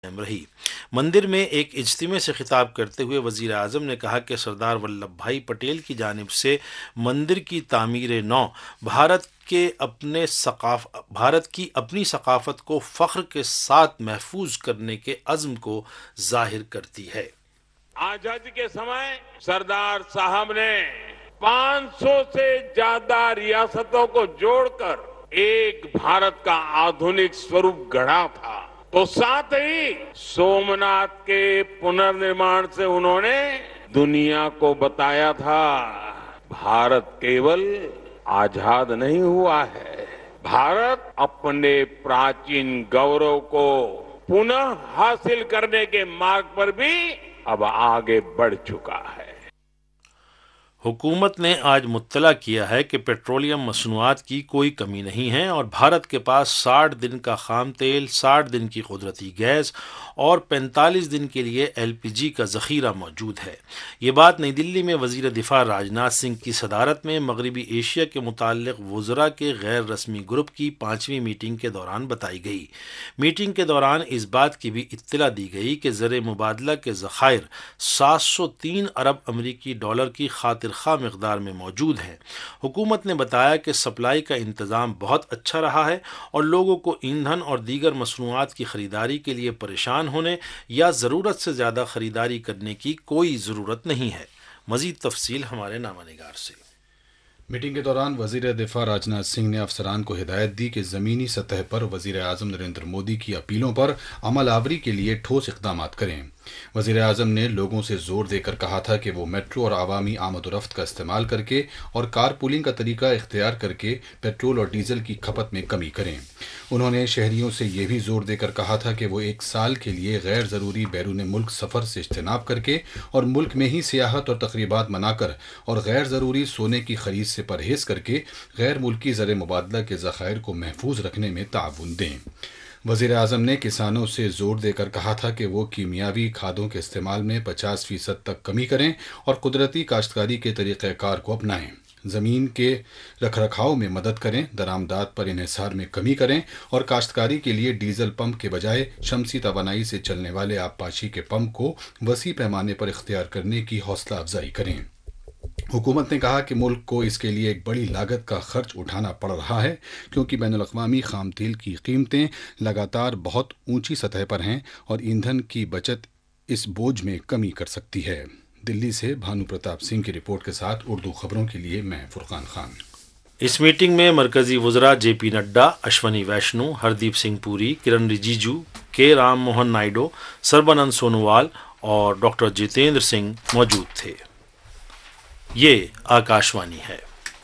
اہم رہی۔ مندر میں ایک اجتماع سے خطاب کرتے ہوئے وزیر اعظم نے کہا کہ سردار ولبھ بھائی پٹیل کی جانب سے مندر کی تعمیر نو بھارت کی اپنی ثقافت کو فخر کے ساتھ محفوظ کرنے کے عزم کو ظاہر کرتی ہے۔ آزادی کے سمے سردار صاحب نے 500 سے زیادہ ریاستوں کو جوڑ کر ایک بھارت کا آدھنک سوروپ گڑھا تھا، تو ساتھ ہی سومناتھ کے پنرنرمان سے انہوں نے دنیا کو بتایا تھا بھارت کیول آزاد نہیں ہوا ہے، بھارت اپنے پراچین گورو کو پنہ حاصل کرنے کے مارگ پر بھی اب آگے بڑھ چکا ہے۔ حکومت نے آج مطلع کیا ہے کہ پیٹرولیم مصنوعات کی کوئی کمی نہیں ہے اور بھارت کے پاس 60 دن کا خام تیل، 60 دن کی قدرتی گیس اور 45 دن کے لیے LPG کا ذخیرہ موجود ہے۔ یہ بات نئی دلی میں وزیر دفاع راجناتھ سنگھ کی صدارت میں مغربی ایشیا کے متعلق وزراء کے غیر رسمی گروپ کی 5ویں میٹنگ کے دوران بتائی گئی۔ میٹنگ کے دوران اس بات کی بھی اطلاع دی گئی کہ زر مبادلہ کے ذخائر 703 ارب امریکی ڈالر کی خاطر خواہ مقدار میں موجود ہیں۔ حکومت نے بتایا کہ سپلائی کا انتظام بہت اچھا رہا ہے اور لوگوں کو ایندھن اور دیگر مصنوعات کی خریداری کے لیے پریشان ہونے یا ضرورت سے زیادہ خریداری کرنے کی کوئی ضرورت نہیں ہے۔ مزید تفصیل ہمارے نامہ نگار سے۔ میٹنگ کے دوران وزیر دفاع راجناتھ سنگھ نے افسران کو ہدایت دی کہ زمینی سطح پر وزیر اعظم نریندر مودی کی اپیلوں پر عمل آوری کے لیے ٹھوس اقدامات کریں۔ وزیر اعظم نے لوگوں سے زور دے کر کہا تھا کہ وہ میٹرو اور عوامی آمد و رفت کا استعمال کر کے اور کار پولنگ کا طریقہ اختیار کر کے پیٹرول اور ڈیزل کی کھپت میں کمی کریں۔ انہوں نے شہریوں سے یہ بھی زور دے کر کہا تھا کہ وہ 1 سال کے لیے غیر ضروری بیرون ملک سفر سے اجتناب کر کے اور ملک میں ہی سیاحت اور تقریبات منا کر اور غیر ضروری سونے کی خرید سے پرہیز کر کے غیر ملکی زر مبادلہ کے ذخائر کو محفوظ رکھنے میں تعاون دیں۔ وزیر اعظم نے کسانوں سے زور دے کر کہا تھا کہ وہ کیمیاوی کھادوں کے استعمال میں 50% تک کمی کریں اور قدرتی کاشتکاری کے طریقہ کار کو اپنائیں، زمین کے رکھ رکھاؤ میں مدد کریں، درآمدات پر انحصار میں کمی کریں اور کاشتکاری کے لیے ڈیزل پمپ کے بجائے شمسی توانائی سے چلنے والے آبپاشی کے پمپ کو وسیع پیمانے پر اختیار کرنے کی حوصلہ افزائی کریں۔ حکومت نے کہا کہ ملک کو اس کے لیے ایک بڑی لاگت کا خرچ اٹھانا پڑ رہا ہے کیونکہ بین الاقوامی خام تیل کی قیمتیں لگاتار بہت اونچی سطح پر ہیں اور ایندھن کی بچت اس بوجھ میں کمی کر سکتی ہے۔ دلی سے بھانو پرتاپ سنگھ کی رپورٹ کے ساتھ اردو خبروں کے لیے میں فرقان خان۔ اس میٹنگ میں مرکزی وزراء JP نڈا، اشونی ویشنو، ہردیپ سنگھ پوری، کرن رجیجو، کے رام موہن نائیڈو، سربانند سونووال اور ڈاکٹر جتیندر سنگھ موجود تھے۔ یہ آکاشوانی ہے۔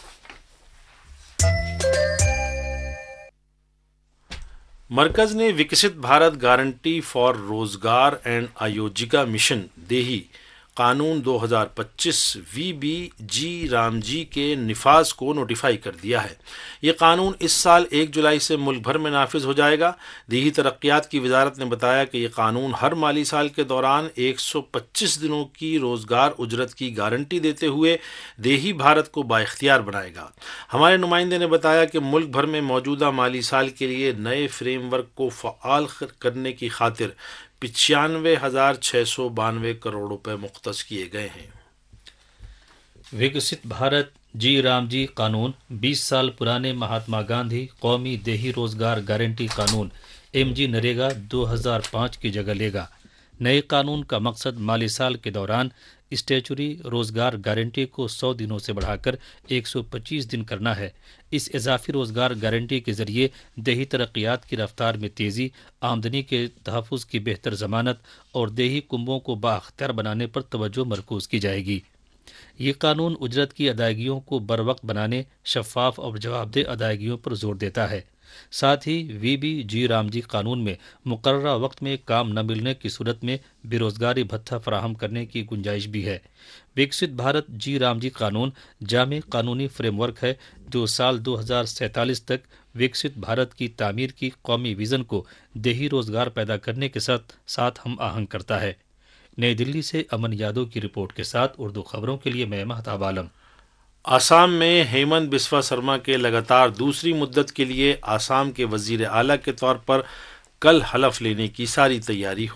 مرکز نے وکست بھارت گارنٹی فار روزگار اینڈ آیوجیکا مشن دیہی قانون 2025 VBG رامجی کے نفاذ کو نوٹیفائی کر دیا ہے۔ یہ قانون اس سال 1 جولائی سے ملک بھر میں نافذ ہو جائے گا۔ دیہی ترقیات کی وزارت نے بتایا کہ یہ قانون ہر مالی سال کے دوران 125 دنوں کی روزگار اجرت کی گارنٹی دیتے ہوئے دیہی بھارت کو بااختیار بنائے گا۔ ہمارے نمائندے نے بتایا کہ ملک بھر میں موجودہ مالی سال کے لیے نئے فریم ورک کو فعال کرنے کی خاطر 95,692 کروڑ روپے مختص کیے گئے ہیں۔ وکست بھارت رامجی قانون 20 سال پرانے مہاتما گاندھی قومی دیہی روزگار گارنٹی قانون MG نریگا 2005 کی جگہ لے گا۔ نئے قانون کا مقصد مالی سال کے دوران اسٹیچوری روزگار گارنٹی کو 100 دنوں سے بڑھا کر 125 دن کرنا ہے۔ اس اضافی روزگار گارنٹی کے ذریعے دیہی ترقیات کی رفتار میں تیزی، آمدنی کے تحفظ کی بہتر ضمانت اور دیہی کنبوں کو بااختیار بنانے پر توجہ مرکوز کی جائے گی۔ یہ قانون اجرت کی ادائیگیوں کو بروقت بنانے، شفاف اور جواب دہ ادائیگیوں پر زور دیتا ہے۔ ساتھ ہی VBG رامجی قانون میں مقررہ وقت میں کام نہ ملنے کی صورت میں بے روزگاری بھتہ فراہم کرنے کی گنجائش بھی ہے۔ وکست بھارت رامجی قانون جامع قانونی فریم ورک ہے جو سال 2047 تک وکست بھارت کی تعمیر کی قومی ویژن کو دیہی روزگار پیدا کرنے کے ساتھ ہم آہنگ کرتا ہے۔ نئی دلی سے امن یادو کی رپورٹ کے ساتھ اردو خبروں کے لیے میں مہتاب عالم۔ آسام میں ہیمنت بسوا سرما کے لگاتار دوسری مدت کے لیے آسام کے وزیر اعلیٰ کے طور پر कल हलफ लेने की सारी तैयारी